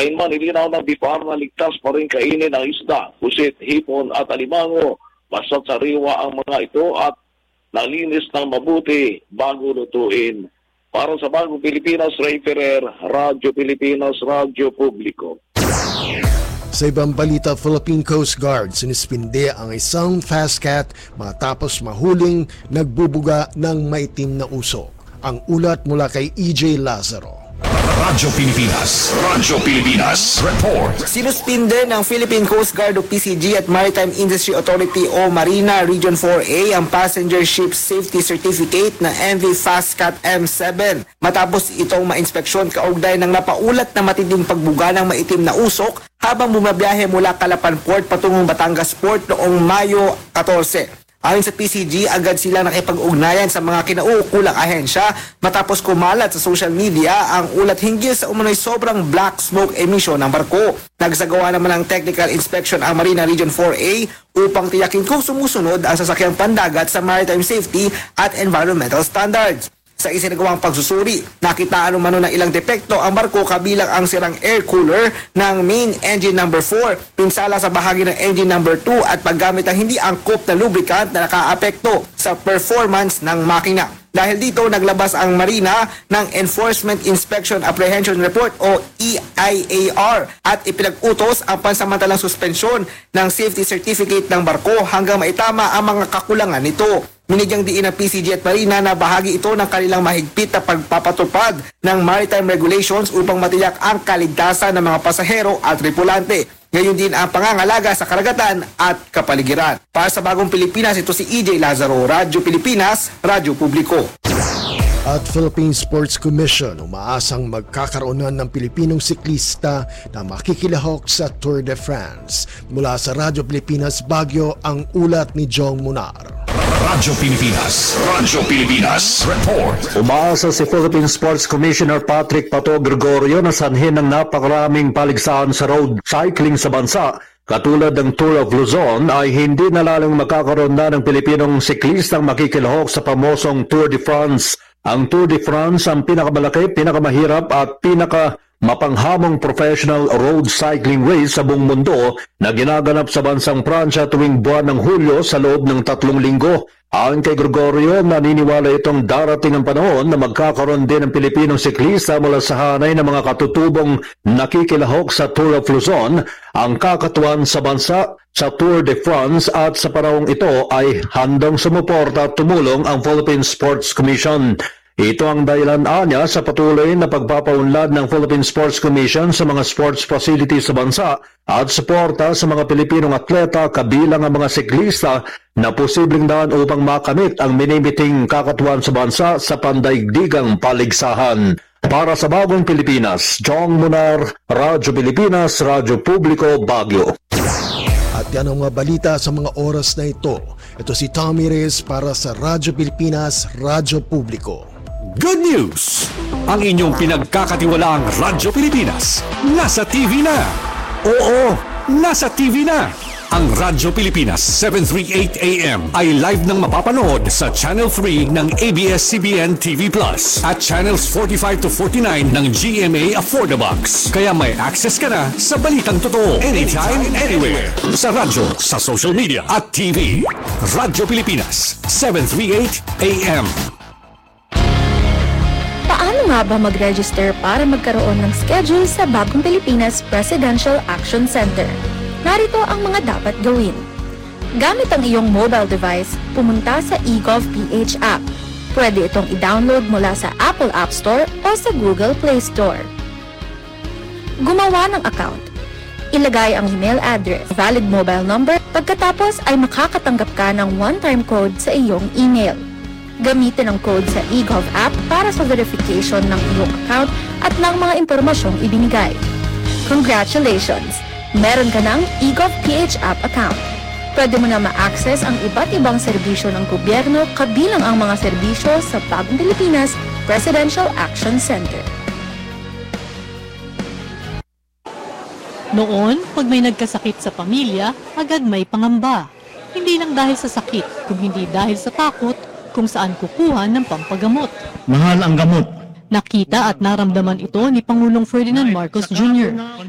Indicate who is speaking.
Speaker 1: Gainman ilinaw ng BIPAR na ligtas pa rin kainin ang isda, pusit, hipon at alimango basta't sariwa ang mga ito at nalinis ng mabuti bago lutuin. Para sa Bagong Pilipinas, Ray Ferrer, Radyo Pilipinas, Radyo Publiko.
Speaker 2: Sa ibang balita, Philippine Coast Guard sinispinde ang isang fast cat matapos mahuling nagbubuga ng maitim na usok. Ang ulat mula kay EJ Lazaro.
Speaker 3: Radyo Pilipinas Report.
Speaker 4: Sinuspinde ng Philippine Coast Guard o PCG at Maritime Industry Authority o Marina Region 4A ang Passenger Ship Safety Certificate na MV Fastcat M7 matapos itong ma-inspeksyon kaugnay ng napaulat na matinding pagbuga ng maitim na usok habang bumabiyahe mula Calapan Port patungong Batangas Port noong Mayo 14. Ayon sa PCG, agad sila nakipag-ugnayan sa mga kinauukulang ahensya matapos kumalat sa social media ang ulat hinggil sa umano'y sobrang black smoke emission ng barko. Nagsagawa naman ng technical inspection ang Marina Region 4A upang tiyakin kung sumusunod ang sasakyang pandagat sa maritime safety at environmental standards. Sa isinagawang pagsusuri, nakitaan umano ng ilang depekto ang barko kabilang ang sirang air cooler ng main engine number 4, pinsala sa bahagi ng engine number 2 at paggamit ng hindi angkop na lubricant na nakaapekto sa performance ng makina. Dahil dito, naglabas ang Marina ng Enforcement Inspection Apprehension Report o EIAR at ipinag-utos ang pansamantalang suspensyon ng safety certificate ng barko hanggang maitama ang mga kakulangan nito. Minigyang diin ng PCG at Marina na bahagi ito ng kanilang mahigpit na pagpapatupad ng maritime regulations upang matiyak ang kaligtasan ng mga pasahero at tripulante. Ngayon din ang pangangalaga sa karagatan at kapaligiran. Para sa Bagong Pilipinas, ito si EJ Lazaro, Radyo Pilipinas, Radyo Publiko.
Speaker 2: At Philippine Sports Commission umaasang magkakaroon ng Pilipinong siklista na makikilahok sa Tour de France. Mula sa Radyo Pilipinas Baguio, ang ulat ni Jong Munar.
Speaker 3: Radyo Pilipinas Report.
Speaker 5: Umaasa si Philippine Sports Commissioner Patrick Pato Gregorio na sanhin ng napakaraming paligsahan sa road cycling sa bansa. Katulad ng Tour of Luzon ay hindi na lalong magkakaroon na ng Pilipinong siklistang makikilahok sa pamosong Tour de France. Ang Tour de France ang pinakamalaki, pinakamahirap at mapanghamong professional road cycling race sa buong mundo na ginaganap sa bansang Pransya tuwing buwan ng Hulyo sa loob ng 3 linggo. Ayon kay Gregorio, naniniwala itong darating ang panahon na magkakaroon din ng Pilipinong siklista mula sa hanay ng mga katutubong nakikilahok sa Tour of Luzon, ang kakatuwan sa bansa sa Tour de France at sa panahong ito ay handang sumuporta at tumulong ang Philippine Sports Commission. Ito ang dahilan anya sa patuloy na pagpapaunlad ng Philippine Sports Commission sa mga sports facilities sa bansa at suporta sa mga Pilipinong atleta kabilang ang mga siklista na posibleng daan upang makamit ang minimiting kakatuwan sa bansa sa pandaigdigang paligsahan. Para sa Bagong Pilipinas, Jong Munar, Radyo Pilipinas, Radyo Publiko, Baguio.
Speaker 2: At yan ang mga balita sa mga oras na ito. Ito si Tommy Reyes para sa Radyo Pilipinas, Radyo Publiko.
Speaker 3: Good news! Ang inyong pinagkakatiwalaang Radyo Pilipinas nasa TV na. Oo, nasa TV na. Ang Radyo Pilipinas 738 AM ay live nang mapapanood sa Channel 3 ng ABS-CBN TV Plus at Channels 45 to 49 ng GMA Affordabox. Kaya may access ka na sa balitang totoo anytime, anywhere. Sa radyo, sa social media at TV. Radyo Pilipinas 738 AM.
Speaker 6: Paano nga ba mag-register para magkaroon ng schedule sa Bagong Pilipinas Presidential Action Center? Narito ang mga dapat gawin. Gamit ang iyong mobile device, pumunta sa eGovPH app. Pwede itong i-download mula sa Apple App Store o sa Google Play Store. Gumawa ng account. Ilagay ang email address, valid mobile number, pagkatapos ay makakatanggap ka ng one-time code sa iyong email. Gamitin ang code sa eGov app para sa verification ng iyong account at ng mga impormasyong ibinigay. Congratulations! Meron ka ng eGovPH app account. Pwede mo na ma-access ang iba't ibang serbisyo ng gobyerno kabilang ang mga serbisyo sa Bagong Pilipinas Presidential Action Center.
Speaker 7: Noon, pag may nagkasakit sa pamilya, agad may pangamba. Hindi lang dahil sa sakit, kung hindi dahil sa takot kung saan kukuha ng pampagamot.
Speaker 8: Mahal ang gamot.
Speaker 7: Nakita at naramdaman ito ni Pangulong Ferdinand Marcos Jr.